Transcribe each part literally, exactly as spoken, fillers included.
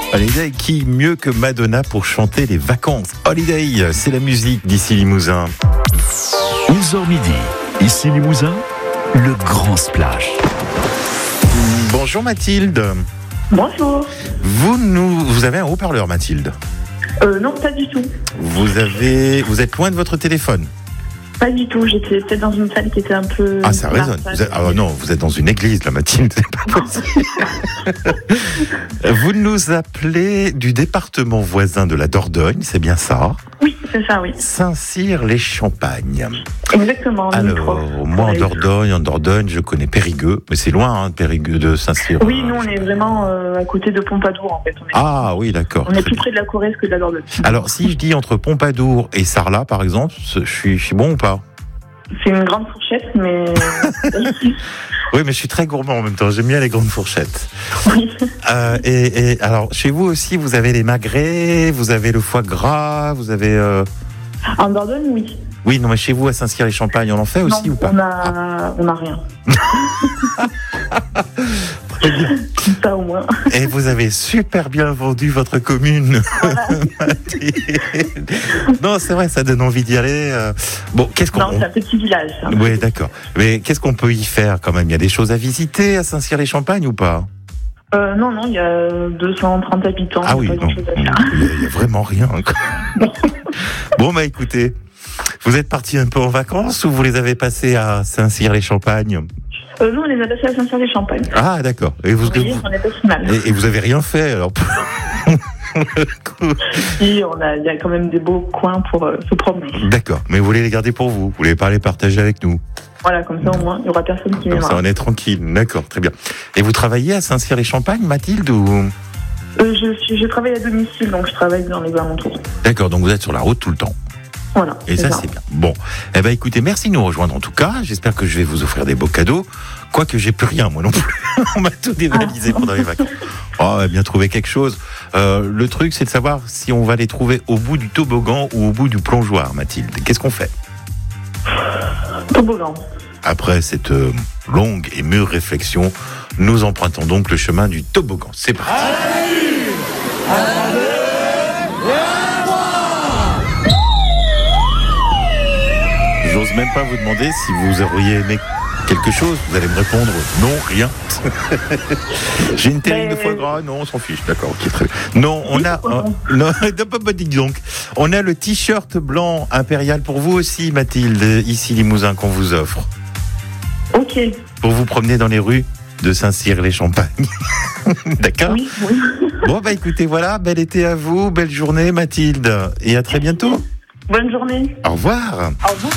Holiday, qui mieux que Madonna pour chanter les vacances? Holiday, c'est la musique d'ici Limousin. onze heures midi, ici Limousin, le grand splash. Bonjour Mathilde. Bonjour. Vous nous, vous avez un haut-parleur, Mathilde? Euh, non, pas du tout. Vous avez, vous êtes loin de votre téléphone? Pas du tout. J'étais peut-être dans une salle qui était un peu. Ah, ça résonne. Vous êtes, ah non, vous êtes dans une église, là, Mathilde. C'est pas possible. Vous nous appelez du département voisin de la Dordogne, c'est bien ça? Oui, c'est ça, oui. Saint-Cyr-les-Champagnes. Exactement. Alors, moi en Dordogne, en Dordogne, je connais Périgueux, mais c'est loin, hein, Périgueux de Saint-Cyr. Oui, nous on est vraiment euh, à côté de Pompadour en fait. On est, ah oui, d'accord. On est plus près de la Corrèze que de la Dordogne. Alors, si je dis entre Pompadour et Sarlat, par exemple, je suis, je suis bon ou pas? C'est une grande fourchette, mais. Oui, mais je suis très gourmand en même temps. J'aime bien les grandes fourchettes. Oui. Euh, et, et alors, chez vous aussi, vous avez les magrets, vous avez le foie gras, vous avez. Euh... En Dordogne, oui. Oui, non, mais chez vous, à Saint-Cyr-les-Champagnes, on en fait aussi non, ou pas? On a, ah. on a rien. Très bien. Ça au moins. Et vous avez super bien vendu votre commune. Voilà. Non, c'est vrai, ça donne envie d'y aller. Bon, qu'est-ce qu'on... Non, c'est un petit village. Ça. Oui, d'accord. Mais qu'est-ce qu'on peut y faire quand même? Il y a des choses à visiter à Saint-Cyr-les-Champagnes ou pas? Euh, non, non, il y a deux cent trente habitants. Ah oui, non. Il n'y a, a vraiment rien. Bon, bah écoutez, vous êtes partis un peu en vacances ou vous les avez passés à Saint-Cyr-les-Champagnes? Euh, nous, on les a passés à Saint-Cyr-les-Champagnes. Ah, d'accord. Et vous, oui, vous... on est pas si mal. Et, et vous avez rien fait, alors? Si, on a, il y a quand même des beaux coins pour euh, se promener. D'accord. Mais vous voulez les garder pour vous? Vous voulez pas les partager avec nous? Voilà, comme ça, au moins, il n'y aura personne qui Comme viendra. ça, on est tranquille. D'accord, très bien. Et vous travaillez à Saint-Cyr-les-Champagnes, Mathilde, ou... euh, je, suis, je travaille à domicile, donc je travaille dans les alentours. D'accord, donc vous êtes sur la route tout le temps. Voilà. Et ça, ça, c'est bien. Bon. Eh ben, écoutez, merci de nous rejoindre en tout cas. J'espère que je vais vous offrir des beaux cadeaux. Quoique j'ai plus rien, moi non plus. On m'a tout dévalisé ah. pendant les vacances. Oh, on va bien trouver quelque chose. Euh, le truc, c'est de savoir si on va les trouver au bout du toboggan ou au bout du plongeoir, Mathilde. Qu'est-ce qu'on fait? Toboggan. Après cette euh, longue et mûre réflexion, nous empruntons donc le chemin du toboggan. C'est parti. J'ose même pas vous demander si vous auriez aimé quelque chose. Vous allez me répondre non, rien. J'ai une terrine de foie gras. Non, on s'en fiche. D'accord, ok, très bien. Non, on a, euh, non, donc, on a le t-shirt blanc impérial pour vous aussi, Mathilde, ici Limousin, qu'on vous offre. Ok. Pour vous promener dans les rues de Saint-Cyr-les-Champagnes. D'accord? Oui, oui. Bon, bah écoutez, voilà, bel été à vous, belle journée, Mathilde, et à très bientôt. Bonne journée. Au revoir. Au revoir.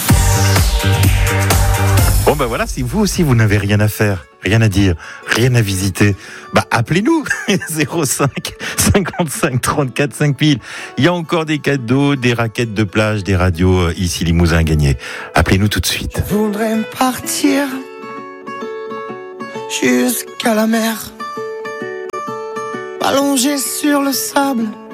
Bon ben voilà, si vous aussi vous n'avez rien à faire, rien à dire, rien à visiter, bah appelez-nous zéro cinq cinquante-cinq trente-quatre cinq mille. Il y a encore des cadeaux, des raquettes de plage, des radios euh, ici Limousin à gagner. Appelez-nous tout de suite. Je voudrais partir jusqu'à la mer, allongé sur le sable.